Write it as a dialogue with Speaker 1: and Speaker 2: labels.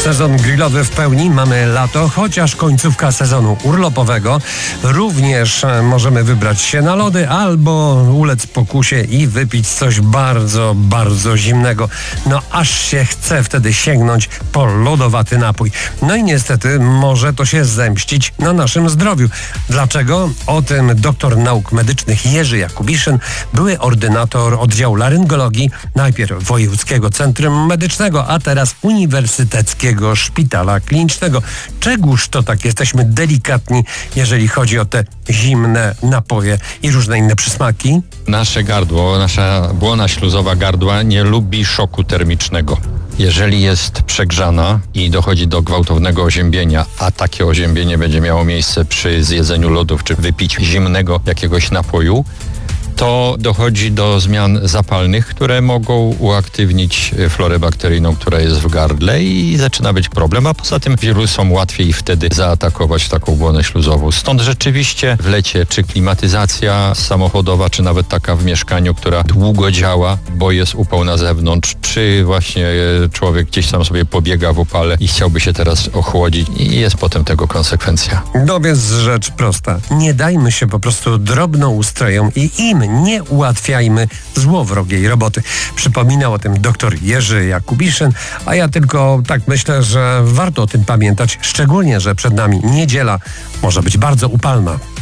Speaker 1: Sezon grillowy w pełni, mamy lato, chociaż końcówka sezonu urlopowego. Również możemy wybrać się na lody albo ulec pokusie i wypić coś bardzo, bardzo zimnego. No aż się chce wtedy sięgnąć po lodowaty napój. No i niestety może to się zemścić na naszym zdrowiu. Dlaczego? O tym doktor nauk medycznych Jerzy Jakubiszyn, były ordynator oddziału laryngologii, najpierw Wojewódzkiego Centrum Medycznego, a teraz Uniwersyteckiego Szpitala Klinicznego. Czegóż to tak jesteśmy delikatni, jeżeli chodzi o te zimne napoje i różne inne przysmaki?
Speaker 2: Nasze gardło, nasza błona śluzowa gardła nie lubi szoku termicznego. Jeżeli jest przegrzana i dochodzi do gwałtownego oziębienia, a takie oziębienie będzie miało miejsce przy zjedzeniu lodów czy wypiciu zimnego jakiegoś napoju, to dochodzi do zmian zapalnych, które mogą uaktywnić florę bakteryjną, która jest w gardle i zaczyna być problem, a poza tym wirusom łatwiej wtedy zaatakować taką błonę śluzową. Stąd rzeczywiście w lecie czy klimatyzacja samochodowa, czy nawet taka w mieszkaniu, która długo działa, bo jest upał na zewnątrz, czy właśnie człowiek gdzieś tam sobie pobiega w upale i chciałby się teraz ochłodzić i jest potem tego konsekwencja.
Speaker 1: No więc rzecz prosta. Nie dajmy się po prostu drobnoustrojom i im nie ułatwiajmy złowrogiej roboty. Przypominał o tym dr Jerzy Jakubiszyn, a ja tylko tak myślę, że warto o tym pamiętać, szczególnie, że przed nami niedziela może być bardzo upalna.